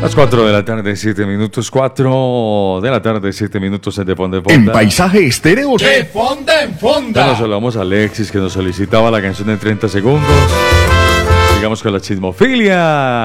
Las 4 de la tarde, 7 minutos. 4 de la tarde, 7 minutos en De Fonda en En Fonda. Paisaje Estéreo. De fonda en Ya fonda. nos saludamos a Alexis, que nos solicitaba la canción en 30 segundos. Sigamos con la chismofilia.